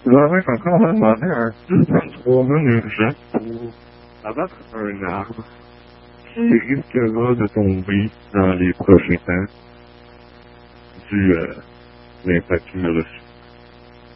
J'avais encore demandé un 3 minutes pour abattre un arbre qui risquera de tomber dans les prochains temps dû à l'impact qu'il a reçu.